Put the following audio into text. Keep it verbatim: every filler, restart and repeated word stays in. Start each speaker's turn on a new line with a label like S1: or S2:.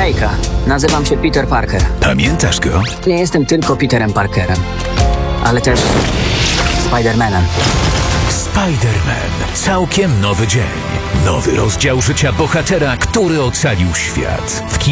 S1: Hejka, nazywam się Peter Parker.
S2: Pamiętasz go?
S1: Nie jestem tylko Peterem Parkerem, ale też Spider-Manem.
S2: Spider-Man. Całkiem nowy dzień. Nowy rozdział życia bohatera, który ocalił świat. W kin-